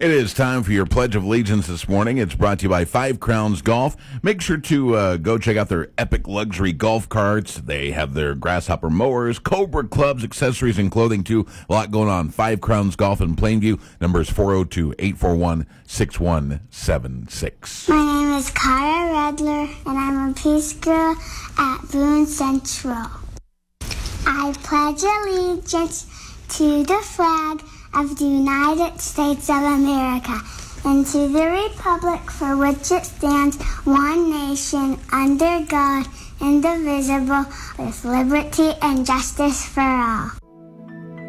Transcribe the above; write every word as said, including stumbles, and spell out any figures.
It is time for your Pledge of Allegiance this morning. It's brought to you by Five Crowns Golf. Make sure to uh, go check out their epic luxury golf carts. They have their Grasshopper mowers, Cobra clubs, accessories, and clothing, too. A lot going on. Five Crowns Golf in Plainview. Number is four oh two, eight four one, six one seven six. My name is Kara Redler, and I'm a Peace Girl at Boone Central. I pledge allegiance to the flag of the United States of America and to the republic for which it stands, one nation, under God, indivisible, with liberty and justice for all.